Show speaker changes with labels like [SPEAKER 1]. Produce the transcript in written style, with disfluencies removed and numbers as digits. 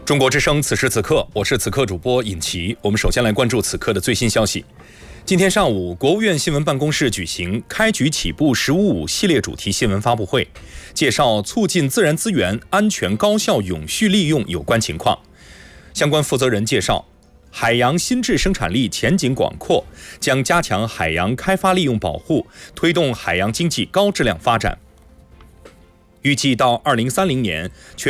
[SPEAKER 1] 中国之声，此时此刻，我是此刻主播尹奇。我们首先来关注此刻的最新消息。今天上午，国务院新闻办公室举行开局起步“15+5”系列主题新闻发布会，介绍促进自然资源安全高效永续利用有关情况。相关负责人介绍，海洋新质生产力前景广阔，将加强海洋开发利用保护，推动海洋经济高质量发展。预计到2030年，全